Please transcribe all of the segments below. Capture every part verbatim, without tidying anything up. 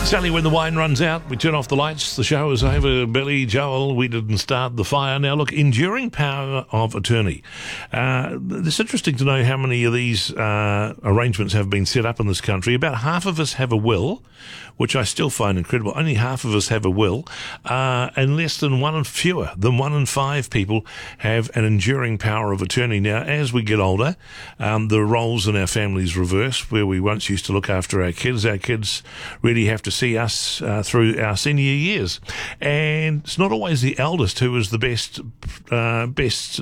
Sally, when the wine runs out, we turn off the lights. The show is over. Billy Joel, we didn't start the fire. Now, look, enduring power of attorney. Uh, it's interesting to know how many of these uh, arrangements have been set up in this country. About half of us have a will, which I still find incredible. Only half of us have a will, uh, and less than one and fewer than one in five people have an enduring power of attorney. Now, as we get older, um, the roles in our families reverse. Where we once used to look after our kids, our kids really have to see us uh, through our senior years, and it's not always the eldest who is the best, uh, best.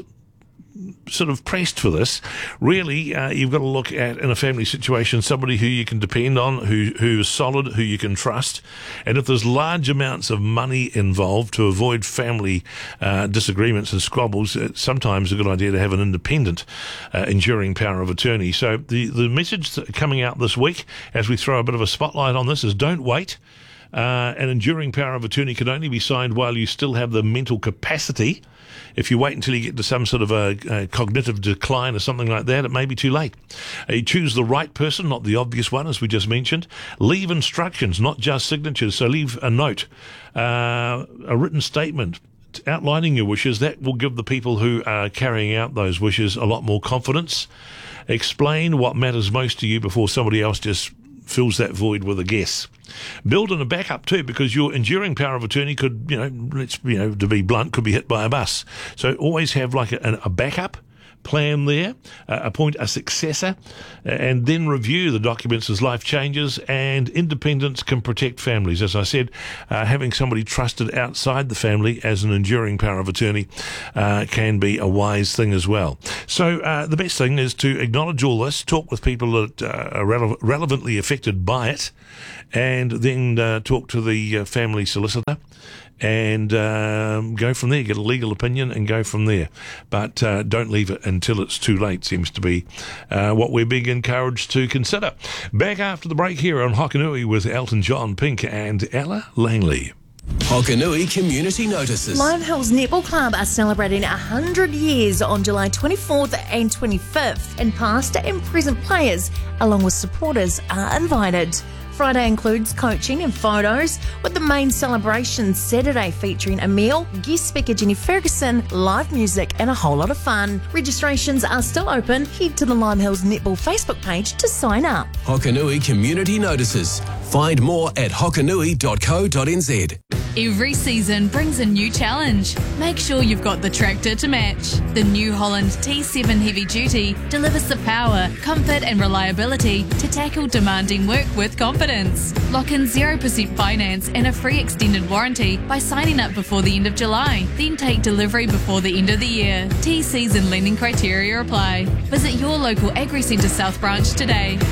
sort of pressed for this. Really, uh, you've got to look at, in a family situation, somebody who you can depend on, who who is solid, who you can trust. And if there's large amounts of money involved, to avoid family uh, disagreements and squabbles, it's sometimes a good idea to have an independent, uh, enduring power of attorney. So the, the message coming out this week, as we throw a bit of a spotlight on this, is don't wait. Uh, an enduring power of attorney can only be signed while you still have the mental capacity. If you wait until you get to some sort of a, a cognitive decline or something like that, it may be too late. Uh, you choose the right person, not the obvious one, as we just mentioned. Leave instructions, not just signatures. So leave a note, uh, a written statement outlining your wishes. That will give the people who are carrying out those wishes a lot more confidence. Explain what matters most to you before somebody else just fills that void with a guess. Build in a backup too, because your enduring power of attorney could, you know, let's, you know, to be blunt, could be hit by a bus. So always have like a, a backup plan there, uh, appoint a successor, and then review the documents as life changes. And independence can protect families. As I said, uh, having somebody trusted outside the family as an enduring power of attorney uh, can be a wise thing as well. So uh, the best thing is to acknowledge all this, talk with people that uh, are rele- relevantly affected by it, and then uh, talk to the uh, family solicitor, and um, go from there, get a legal opinion and go from there. But uh, don't leave it until it's too late, seems to be uh, what we're being encouraged to consider. Back after the break here on Hokanui with Elton John, Pink and Ella Langley. Hokanui Community Notices. Lime Hills Netball Club are celebrating one hundred years on July twenty-fourth and twenty-fifth, and past and present players, along with supporters, are invited. Friday includes coaching and photos, with the main celebration Saturday featuring a meal, guest speaker Jenny Ferguson, live music and a whole lot of fun. Registrations are still open. Head to the Lime Hills Netball Facebook page to sign up. Hokanui Community Notices. Find more at hokanui dot co dot n z. Every season brings a new challenge. Make sure you've got the tractor to match. The New Holland T seven Heavy Duty delivers the power, comfort and reliability to tackle demanding work with confidence. Lock in zero percent finance and a free extended warranty by signing up before the end of July. Then take delivery before the end of the year. T Cs and lending criteria apply. Visit your local Agri Centre South branch today.